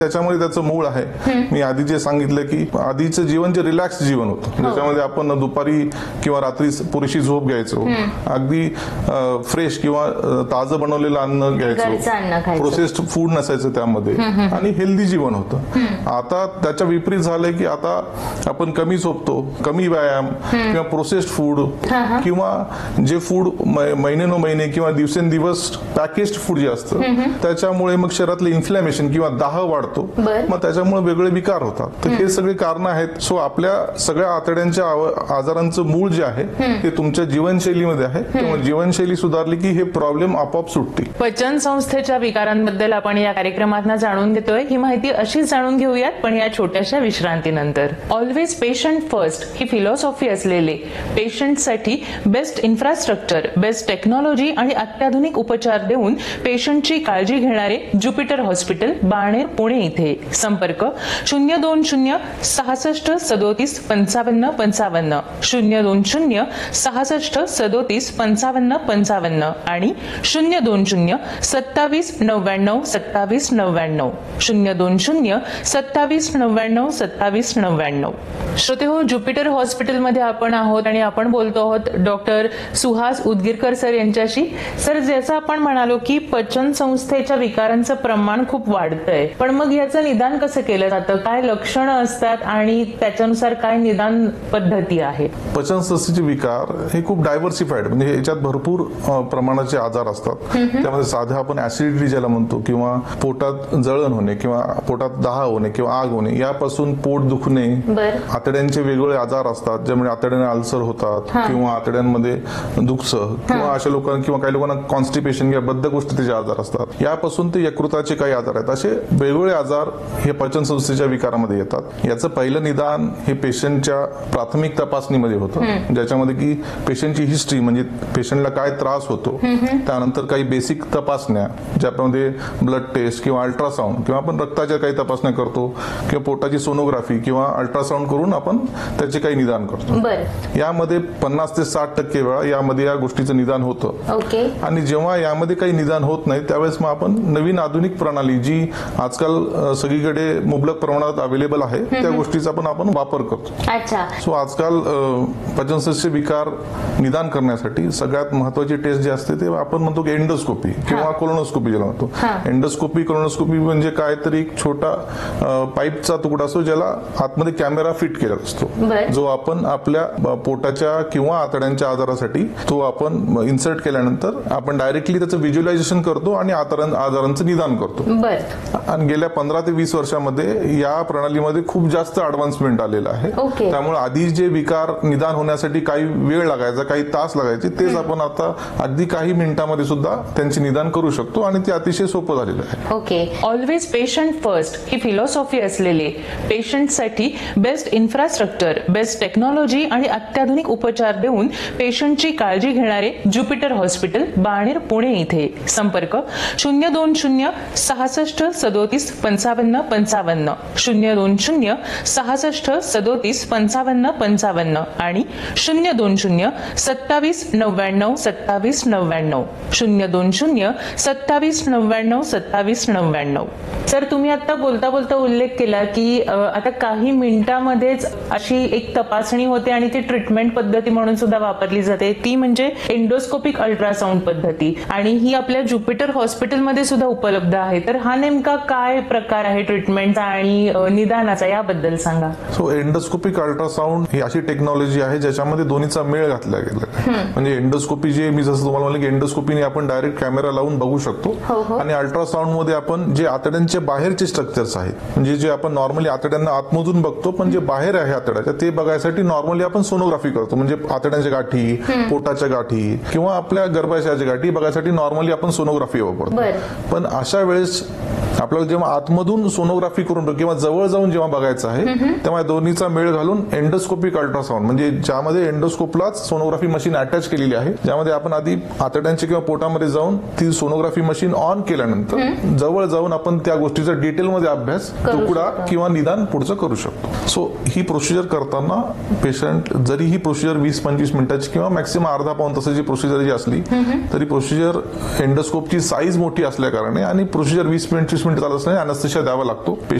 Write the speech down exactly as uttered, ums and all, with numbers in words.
त्याच्यामध्ये त्याचं मूळ आहे. मी आधी जे सांगितलं की आधीचं जीवन जे रिलॅक्स जीवन होतं, ज्याच्यामध्ये आपण दुपारी किंवा रात्री पुरेशी झोप घ्यायचो, अगदी फ्रेश किंवा ताजं बनवलेलं अन्न घ्यायचो, प्रोसेस्ड फूड नसायचं त्यामध्ये, आणि हेल्दी जीवन होतं. आता त्याच्या विपरीत झालंय की आता आपण कमी झोपतो, कमी व्यायाम किंवा प्रोसेस्ड फूड किंवा जे फूड महिन्यानो महिने किंवा दिवसेंदिवस पॅकेज्ड फूड जे असतं त्याच्यामुळे मग शरीरातलं इन्फ्लॅमेशन किंवा दाह वाढतो, मग त्याच्यामुळे वेगळे विकार होतात. तर हे सगळे कारण आहेत. सो आपल्या सगळ्या आतड्यांच्या आजारांचं मूळ जे आहे ते तुमच्या जीवनशैलीमध्ये आहे. त्यामुळे जीवनशैली सुधारली की हे प्रॉब्लेम आपोआप सुटते. पचन संस्थेच्या विकारांबद्दल आपण या कार्यक्रमात जाणून घेतोय. ही माहिती अशीच जाणून घेऊयात, पण या छोट्याशा विश्रांतीनंतर. ऑलवेज पेशंट फर्स्ट ही फिलॉसॉफी असलेले, पेशंटसाठी बेस्ट इन्फ्रास्ट्रक्चर, बेस्ट टेक्नॉलॉजी आणि अत्याधुनिक उपचार देऊन पेशंटची काळजी घेणारे ज्युपिटर हॉस्पिटल, बाणेर, पुणे इथे. संपर्क शून्य दोन शून्य सहासष्ट सदोतीस पंचावन्न पंचावन्न, शून्य दोन शून्य सहासष्ट सदोतीस पंचावन्न पंचावन्न आणि शून्य दोन शून्य सत्तावीस नव्याण्णव सत्तावीस नव्याण्णव, शून्य दोन शून्य सत्तावीस नव्याण्णव सत्तावीस नव्याण्णव. श्रोते हो, ज्युपिटर हॉस्पिटलमध्ये आपण आहोत आणि आपण बोलतो आहोत डॉक्टर सुहास उदगीरकर सर यांच्याशी. सर, जसं आपण म्हणालो की पचन संस्थेच्या विकारांचं प्रमाण खूप वाढतंय, पण मग याचं निदान कसं केलं जातं? काय लक्षणं असतात आणि त्याच्यानुसार काय निदान पद्धती आहे? पचन संस्थेचे विकार हे खूप डायव्हर्सिफाईड, म्हणजे याच्यात भरपूर प्रमाणाचे आजार असतात. त्यामध्ये साध्या आपण ऍसिडिटी ज्याला म्हणतो, किंवा पोटात जळण होणे किंवा पोटात दाह होणे किंवा आग होणे, यापासून पोट दुखणे, आतड्यांचे वेगवेगळे आजार असतात ज्यामुळे आतड्यांना अल्सर होतात किंवा आतड्यांमध्ये दुखसं, किंवा अशा लोकांना किंवा काही लोकांना कॉन्स्टिपेशन किंवा बद्धकोष्ठतेचे आजार असतात. यापासून ते यकृताचे काही आजार आहेत. असे वेगवेगळे आजार हे पचन संस्थेच्या विकारामध्ये येतात. याचं पहिलं निदान हे पेशंटच्या प्राथमिक तपासणीमध्ये होतं, ज्याच्यामध्ये की पेशंटची हिस्ट्री, म्हणजे पेशंटला काय त्रास होतो, त्यानंतर काही बेसिक तपासण्या ज्यामध्ये ब्लड टेस्ट किंवा अल्ट्रासाऊंड किंवा आपण रक्ताच्या काही तपासण्या करतो किंवा पोटाची सोनोग्राफी किंवा अल्ट्रासाऊंड करून आपण त्याचे काही निदान करतो. यामध्ये पन्नास ते साठ टक्के वेळा यामध्ये या गोष्टीचं निदान होतं. आणि जेव्हा यामध्ये काही निदान होत नाही त्यावेळेस मग आपण नवीन आधुनिक प्रणाली जी आजकाल सगळीकडे मुबलक प्रमाणात अवेलेबल आहे त्या गोष्टीचा पण आपण वापर करतो. सो आजकाल पचनसंस्थेचे विकार निदान करण्यासाठी सगळ्यात महत्वाची टेस्ट जी असते ते आपण म्हणतो की एंडोस्कोपी किंवा कोलोनोस्कोपी ज्याला म्हणतो. एंडोस्कोपी कोलोनोस्कोपी म्हणजे काय तर एक छोटा पाईपचा तुकडा असतो ज्याला आतमध्ये कॅमेरा फिट केला असतो, जो आपण आपल्या पोटाच्या किंवा आतड्यांच्या आजारासाठी तो आपण इन्सर्ट केल्यानंतर आपण डायरेक्टली त्याचं व्हिज्युअलायझेशन करतो आणि आजारांचं निदान करतो. आणि गेल्या पंधरा ते वीस वर्षामध्ये या प्रणालीमध्ये खूप जास्त ऍडव्हान्समेंट आलेलं आहे. त्यामुळे आधी जे विकार निदान होण्यासाठी काही वेळ लागायचा, काही तास लागायचे, तेच आपण आता अगदी काही मिनिटांमध्ये सुद्धा त्यांचे निदान करू शकतो आणि ते अतिशय सोपं झालेलं आहे. ओके. ऑलवेज पेशंट फर्स्ट ही फिलॉसॉफी असलेले, पेशंटसाठी बेस्ट इन्फ्रास्ट्रक्चर, बेस्ट टेक्नॉलॉजी आणि अत्याधुनिक उपचार देऊन पेशंटची काळजी घेणारे ज्युपिटर हॉस्पिटल, बाणेर, पुणे इथे. संपर्क शून्य दोन शून्य सहासष्ट सदोतीस पंचावन्न पंचावन्न, शून्य दोन शून्य सहासष्ट सदोतीस पंचावन्न पंचावन्न आणि शून्य दोन शून्य सत्तावीस नव्याण्णव सत्तावीस नव्याण्णव, शून्य दोन शून्य सत्तावीस नव्याण्णव सत्तावीस नव्याण्णव. सर, तुम्ही आता बोलता बोलता उल्लेख केला की आता काही मिनिटांमध्येच अशी एक तपासणी होते आणि ती ट्रीटमेंट पद्धती म्हणून सुद्धा वापरली जाते, ती म्हणजे एंडोस्कोपिक अल्ट्रासाऊंड पद्धती, आणि ही आपल्या ज्युपिटर हॉस्पिटलमध्ये सुद्धा उपलब्ध आहे. तर हा नेमका काय प्रकार आहे ट्रीटमेंटचा आणि निदानाचा, याबद्दल सांगा. सो एंडोस्कोपिक अल्ट्रासाऊंड ही अशी टेक्नॉलॉजी आहे ज्याच्यामध्ये दोन्हीचा मेळ घातला गेला. म्हणजे एंडोस्कोपी जे मी जसं तुम्हाला म्हणलं की एंडोस्कोपीने आपण डायरेक्ट कॅमेरा लावून बघू शकतो, आणि अल्ट्रासाऊंड मध्ये आपण जे आतड्यांचे बाहेरचे स्ट्रक्चर्स आहेत, म्हणजे जे आपण नॉर्मली आतड्यांना आतमधून बघतो पण जे बाहेर आहे आतड्याच्या, ते बघायसाठी नॉर्मली आपण सोनोग्राफी करतो. म्हणजे आतड्यांच्या गाठी, पोटाच्या गाठी किंवा आपल्या गर्भाशयाच्या गाठी बघायसाठी नॉर्मली आपण सोनोग्राफी वापरतो. पण अशा वेळेस आपल्याला जेव्हा आतमधून सोनोग्राफी करून किंवा जवळ जाऊन जेव्हा बघायचं आहे तेव्हा दोन्हीचा मेळ घालून एंडोस्कोपिक अल्ट्रासाऊंड, म्हणजे ज्यामध्ये एंडोस्कोपलाच सोनोग्राफी मशीन अटॅच केलेली आहे, ज्यामध्ये आपण आधी आतड्यांच्या किंवा पोटामध्ये जाऊन ती सोनोग्राफी मशीन ऑन केल्यानंतर जवळ जाऊन आपण त्या गोष्टीचा डिटेलमध्ये अभ्यास, तुकडा किंवा निदान पुढचं करू शकतो. सो ही प्रोसिजर करताना पेशंट जरी ही प्रोसिजर वीस पंचवीस मिनिटाची किंवा मॅक्सिमम अर्धा पाऊन तासाची प्रोसिजर जी असली तरी प्रोसिजर एंडोस्कोपची साईज मोठी असल्या कारणे आणि प्रोसिजर वीस मिनिटची पंचवीस मिनिटं चालत असताना अॅनेस्थेशिया द्यावा लागतो.